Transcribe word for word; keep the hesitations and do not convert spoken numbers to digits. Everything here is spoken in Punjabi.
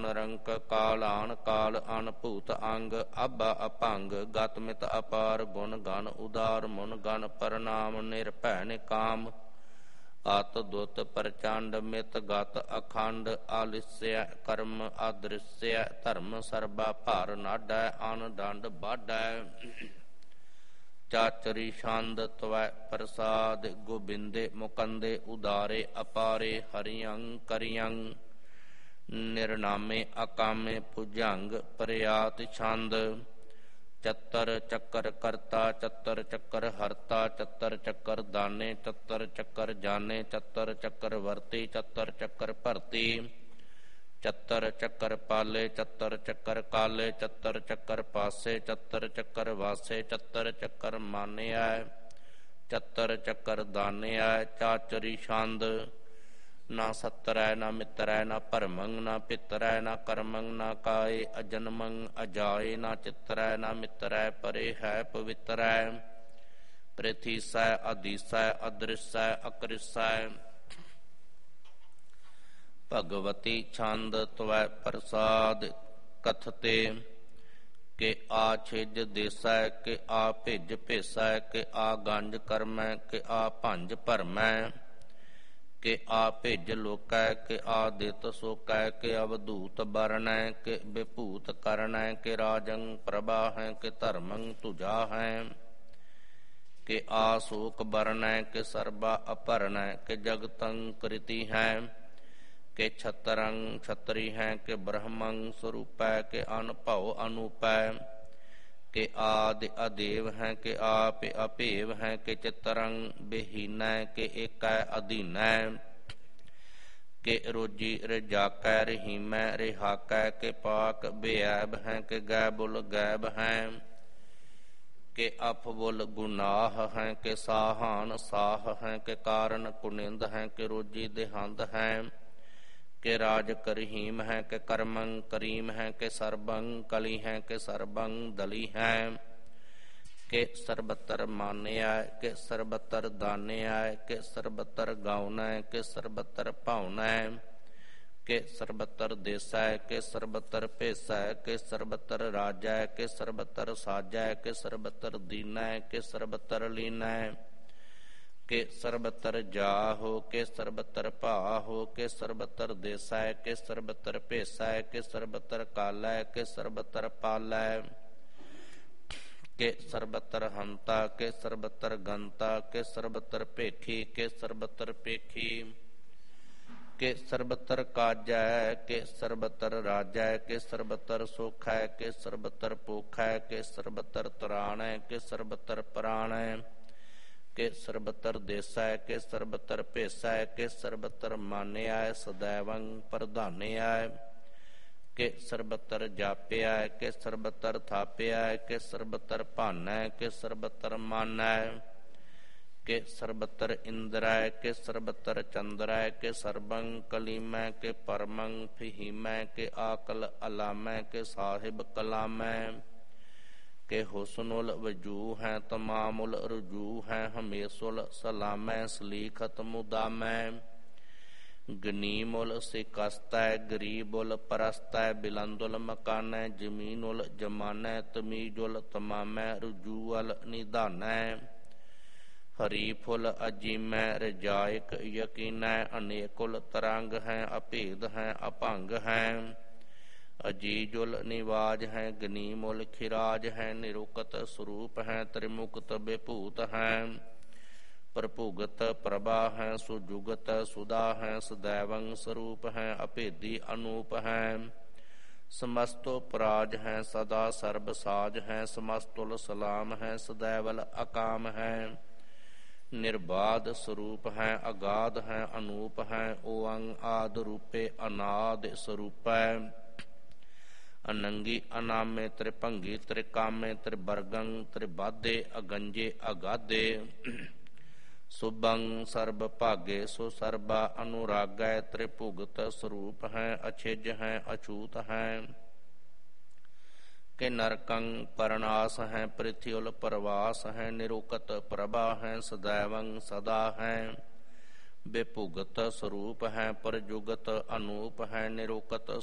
ਰੰਕ ਕਾਲਾਨ ਕਾਲ ਅਨ ਭੂਤ ਅੰਗ ਆਬਾ ਅਭੰਗ ਗਤ ਮਿਤ ਅਪਾਰ ਗੁਣ ਗਨ ਉਦਾਰ ਮੁਨ ਗਨ ਪ੍ਰਣਾਮ ਨਿਰਭੈ ਨਿਕਾਮ ਅਤ ਦੁਤ ਪ੍ਰਚੰਡ ਮਿਤ ਗਤ ਅਖੰਡ ਆਲਿਸਯ ਕਰਮ ਆਦ੍ਰਿਸਯ ਧਰਮ ਸਰਬਾ ਭਾਰ ਨਾਡੈ ਅਨ ਡੰਡ ਬਾਢੈ ਚਾਚਰੀ ਛੰਦ ਤਵੈ ਪ੍ਰਸਾਦ ਗੋਬਿੰਦੇ ਮੁਕੰਦੇ ਉਦਾਰੇ ਅਪਾਰੇ ਹਰਿਯੰ ਕਰਿਯੰ ਨਿਰਨਾਮੇ ਅਕਾਮੇ ਭੁਜੰਗ ਪ੍ਰਿਆਤਿ ਛੰਦ ਚੱਤਰ ਚੱਕਰ ਕਰਤਾ ਚੱਤਰ ਚੱਕਰ ਹਰਤਾ ਚੱਤਰ ਚੱਕਰ ਦਾਨੇ ਚੱਤਰ ਚੱਕਰ ਜਾਨੇ ਚੱਤਰ ਚੱਕਰ ਵਰਤੀ ਚੱਤਰ ਚੱਕਰ ਭਰਤੀ ਚੱਤਰ ਚੱਕਰ ਪਾਲੇ ਚੱਤਰ ਚੱਕਰ ਕਾਲੇ ਚੱਤਰ ਚੱਕਰ ਪਾਸੇ ਚੱਤਰ ਚੱਕਰ ਵਾਸੇ ਚੱਤਰ ਚੱਕਰ ਮਾਨਿਆ ਚੱਤਰ ਚੱਕਰ ਦਾਨਿਆ ਚਾਚਰੀ ਛੰਦ ਨਾ ਸਤਰੈ ਨਾ ਮਿਤਰੈ ਨਾ ਭਰਮੰ ਨਾ ਪਿਤਰੈ ਨਾ ਕਰਮੰ ਨਾ ਕਾਏ ਅਜਨਮੰ ਅਜਾਏ ਨਾ ਚਿਤਰੈ ਨਾ ਮਿਤਰੈ ਪਰੇ ਹੈ ਪਵਿੱਤਰੈ ਪ੍ਰਥੀਸੈ ਅਧੀਸੈ ਅਦ੍ਰਿਸੈ ਅਕ੍ਰਿਸੈ ਭਗਵਤੀ ਛੰਦ ਤਵੈ ਪ੍ਰਸਾਦ ਕਥਤੇ ਕਿ ਆ ਛਿਜ ਦੇਸੈ ਕਿ ਆ ਭਿਜ ਭੇਸੈ ਕਿ ਆ ਗੰਜ ਕਰਮੈ ਕਿ ਆ ਭੰਜ ਭਰਮੈ ਕਿ ਆ ਭਿਜ ਲੋਕੈ ਕਿ ਆ ਦਿਤ ਸੋਕੈ ਕਿ ਅਵਧੂਤ ਬਰਣੈ ਕਿ ਵਿਭੂਤ ਕਰਣੈ ਕਿ ਰਾਜੰ ਪ੍ਰਭਾ ਹੈ ਕਿ ਧਰਮੰ ਤੁਜਾ ਹੈ ਕਿ ਆ ਸੋਕ ਬਰਣੈ ਕਿ ਸਰਬਾ ਅਪਰਣੈ ਕਿ ਜਗਤੰ ਕ੍ਰਿਤੀ ਹੈ ਕਿ ਛਤਰੰ ਛਤਰੀ ਹੈ ਕਿ ਬ੍ਰਹਮੰ ਸਰੂਪੈ ਕਿ ਅਨਭਉ ਅਨੂਪੈ ਕਿ ਆਦਿ ਅਦੇਵ ਹੈ ਕਿ ਆਪ ਅਭੇਵ ਹੈ ਕਿ ਚਿਤਰੰ ਬਿਹੀਨੈ ਕਿ ਏਕੈ ਅਧੀਨੈ ਕਿ ਰੋਜੀ ਰਜਾਕੈ ਰਹੀਮੈ ਰਿਹਾਕੈ ਕਿ ਪਾਕ ਬੇਐਬ ਹੈ ਕਿ ਗੈਬੁਲ ਗੈਬ ਹੈ ਕਿ ਅਫਬੁਲ ਗੁਨਾਹ ਹੈ ਕਿ ਸਾਹਾਨ ਸਾਹ ਹੈ ਕਿ ਕਾਰਨ ਕੁਨਿੰਦ ਹੈ ਕਿ ਰੋਜੀ ਦੇਹੰਦ ਹੈ ਕਿ ਰਾਜ ਕਰਹੀਮ ਹੈ ਕਿ ਕਰਮੰ ਕਰੀਮ ਹੈ ਕਿ ਸਰਬੰ ਕਲੀ ਹੈ ਕਿ ਸਰਬੰ ਦਲੀ ਹੈ ਕਿ ਸਰਬਤਰ ਮਾਨਿਆ ਕਿ ਸਰਬਤਰ ਦਾਨਿਆ ਕਿ ਸਰਬਤਰ ਗਾਉਨੈ ਕਿ ਸਰਬਤਰ ਭਾਉਨੈ ਕਿ ਸਰਬਤਰ ਦੇਸੈ ਕਿ ਸਰਬਤਰ ਭੇਸੈ ਕਿ ਸਰਬਤਰ ਰਾਜੈ ਕਿ ਸਰਬਤਰ ਸਾਜੈ ਕਿ ਸਰਬਤਰ ਦੀਨੈ ਕਿ ਸਰਬਤਰ ਲੀਨੈ ਕਿ ਸਰਬਤਰ ਜਾਹੋ ਕਿ ਸਰਬਤਰ ਭਾਹੋ ਕਿ ਸਰਬਤਰ ਦੇਸੈ ਕਿ ਸਰਬਤਰ ਭੇਸੈ ਕਿ ਸਰਬਤਰ ਕਾਲੈ ਕਿ ਸਰਬਤਰ ਪਾਲੈ ਕਿ ਸਰਬਤਰ ਹੰਤਾ ਕਿ ਸਰਬਤਰ ਗੰਤਾ ਕਿ ਸਰਬਤਰ ਭੇਖੀ ਕਿ ਸਰਬਤਰ ਭੇਖੀ ਕਿ ਸਰਬਤਰ ਕਾਜੈ ਕਿ ਸਰਬਤਰ ਰਾਜੈ ਕਿ ਸਰਬਤਰ ਸੁਖੈ ਕਿ ਸਰਬਤਰ ਭੁਖੈ ਕਿ ਸਰਬਤਰ ਤਰਾਣੈ ਕਿ ਸਰਬਤਰ ਪ੍ਰਾਣੈ ਕਿ ਸਰਬਤਰ ਦੇਸੈ ਕਿ ਸਰਬਤਰ ਭੇਸੈ ਕਿ ਸਰਬਤਰ ਮਾਨਿਆ ਸਦੈਵੰ ਪ੍ਰਧਾਨਿਆ ਕਿ ਸਰਬਤਰ ਜਾਪਿਆ ਕਿ ਸਰਬਤਰ ਥਾਪਿਆ ਕਿ ਸਰਬਤਰ ਭਾਨੈ ਕਿ ਸਰਬਤਰ ਮਾਨੈ ਕਿ ਸਰਬਤਰ ਇੰਦਰੈ ਕਿ ਸਰਬਤਰ ਚੰਦਰੈ ਕਿ ਸਰਬੰ ਕਲੀਮੈ ਕਿ ਪਰਮੰ ਫਹੀਮੈ ਕਿ ਆਕਲ ਅਲਾਮੈ ਕਿ ਸਾਹਿਬ ਕਲਾਮੈ ਕਿ ਹੁਸਨੁਲ ਵਜੂਹ ਹੈ ਤਮਾਮੁਲ ਰਜੂ ਹੈ ਹਮੇਸੁਲ ਸਲਾਮੈ ਸਲੀਖਤ ਮੁਦਾਮੈ ਗਨੀਮੁਲ ਸਿਕਸਤੈ ਗਰੀਬੁਲ ਪਰਸਤੈ ਬਿਲੰਦੁਲ ਮਕਾਨੈ ਜਮੀਨੁਲ ਜਮਾਨੈ ਤਮੀਜੁਲ ਤਮਾਮੈ ਰਜੂਅਲ ਨਿਧਾਨੈ ਹਰੀਫੁਲ ਅਜੀਮੈ ਰਜਾਇਕ ਯਕੀਨੈ ਅਨੇਕੁਲ ਤਰੰਗ ਹੈ ਅਭੇਦ ਹੈ ਅਭੰਗ ਹੈ ਅਜੀਜੁਲ ਨਿਵਾਜ ਹੈ ਗਨੀਮੁਲ ਖਿਰਾਜ ਹੈ ਨਿਰੁਕਤ ਸਰੂਪ ਹੈ ਤ੍ਰਿਮੁਕਤ ਵਿਭੂਤ ਹੈ ਪ੍ਰਭੁਗਤ ਪ੍ਰਭਾ ਹੈ ਸੁਜੁਗਤ ਸੁਦਾ ਹੈ ਸਦੈਵੰ ਸਰੂਪ ਹੈ ਅਭੇਦੀ ਅਨੂਪ ਹੈ ਸਮਸਤੋ ਪਰਾਜ ਹੈ ਸਦਾ ਸਰਬ ਸਾਜ ਹੈ ਸਮਸਤੁਲ ਸਲਾਮ ਹੈ ਸਦੈਵਲ ਅਕਾਮ ਹੈ ਨਿਰਬਾਧ ਸਰੂਪ ਹੈ ਅਗਾਧ ਹੈ ਅਨੂਪ ਹੈ ਓੰ ਆਦ ਰੂਪੇ ਅਨਾਦ ਸਰੂਪੈ ਅਨੰਗੀ ਅਨਾਮੇ ਤ੍ਰਿਭੰਗੀ ਤ੍ਰਿਕਾਮੇ ਤ੍ਰਿਵਰਗੰ ਤ੍ਰਿਬਾਧੇ ਅਗੰਜੇ ਅਗਾਧੇ ਸੁਭੰ ਸਰਬ ਭਾਗੇ ਸੋ ਸਰਬਾ ਅਨੁਰਾਗੈ ਤ੍ਰਿਭੁਗਤ ਸਰੂਪ ਹੈ ਅਛਿਜ ਹੈ ਅਛੂਤ ਹੈ ਕਿ ਨਰਕੰ ਪਰਨਾਸ ਹੈ ਪ੍ਰਿਥਿਉਲ ਪਰਵਾਸ ਹੈ ਨਿਰੁਕਤ ਪ੍ਰਭਾ ਹੈ ਸਦੈਵੰ ਸਦਾ ਹੈ ਬੇਭੁਗਤ ਸਰੂਪ ਹੈ ਪਰਜੁਗਤ ਅਨੂਪ ਹੈ ਨਿਰੁਕਤ